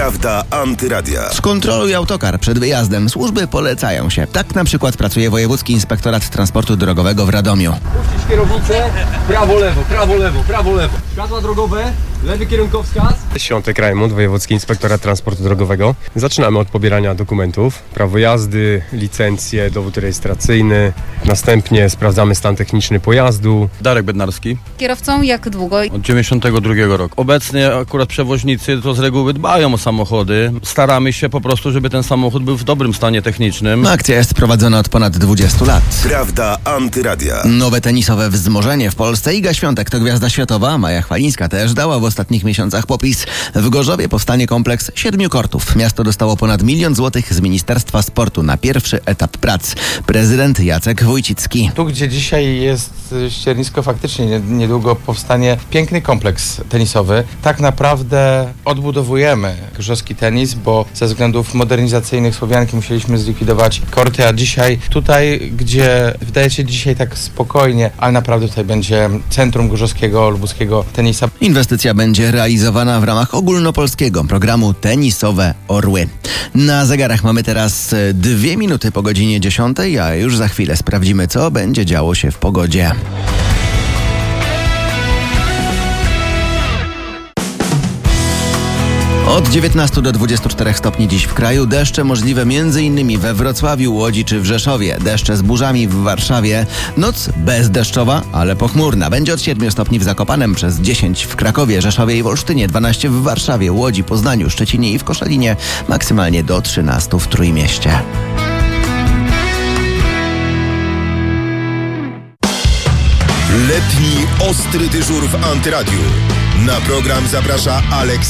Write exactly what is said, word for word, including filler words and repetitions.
Prawda Antyradia. Skontroluj autokar przed wyjazdem. Służby polecają się. Tak na przykład pracuje Wojewódzki Inspektorat Transportu Drogowego w Radomiu. Puścić kierownicę, prawo, lewo, prawo, lewo, prawo, lewo. Światła drogowe, lewy kierunkowskaz. Świątek Rajmund, Wojewódzki Inspektorat Transportu Drogowego. Zaczynamy od pobierania dokumentów. Prawo jazdy, licencje, dowód rejestracyjny. Następnie sprawdzamy stan techniczny pojazdu. Darek Bednarski. Kierowcą jak długo? Od dziewięćdziesiątego drugiego roku. Obecnie akurat przewoźnicy to z reguły dbają o samochody. Staramy się po prostu, żeby ten samochód był w dobrym stanie technicznym. Akcja jest prowadzona od ponad dwudziestu lat. Prawda Antyradia. Nowe tenisowe wzmożenie w Polsce. Iga Świątek to gwiazda światowa. Maja Chwalińska też dała w ostatnich miesiącach popis. W Gorzowie powstanie kompleks siedmiu kortów. Miasto dostało ponad milion złotych z Ministerstwa Sportu na pierwszy etap prac. Prezydent Jacek Wójcicki. Tu, gdzie dzisiaj jest ściernisko, faktycznie niedługo powstanie piękny kompleks tenisowy. Tak naprawdę odbudowujemy gorzowski tenis, bo ze względów modernizacyjnych Słowianki musieliśmy zlikwidować korty, a dzisiaj tutaj, gdzie wydaje się dzisiaj tak spokojnie, ale naprawdę tutaj będzie centrum gorzowskiego, lubuskiego tenisa. Inwestycja będzie realizowana w ramach ogólnopolskiego programu Tenisowe Orły. Na zegarach mamy teraz dwie minuty po godzinie dziesiątej, a już za chwilę sprawdzimy, co będzie działo się w pogodzie. Od dziewiętnastu do dwudziestu czterech stopni dziś w kraju. Deszcze możliwe m.in. we Wrocławiu, Łodzi czy w Rzeszowie. Deszcze z burzami w Warszawie. Noc bezdeszczowa, ale pochmurna. Będzie od siedmiu stopni w Zakopanem, przez dziesięć w Krakowie, Rzeszowie i w Olsztynie, dwanaście w Warszawie, Łodzi, Poznaniu, Szczecinie i w Koszalinie, maksymalnie do trzynastu w Trójmieście. Letni ostry dyżur w Antyradiu. Na program zaprasza Aleks